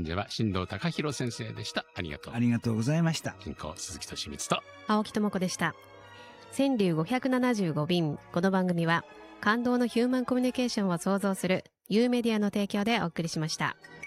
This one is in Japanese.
者は新藤隆弘先生でした。ありがとう。 ありがとうございました。 進行鈴木敏光と青木智子でした。川柳575便。この番組は感動のヒューマンコミュニケーションを創造するユーメディアの提供でお送りしました。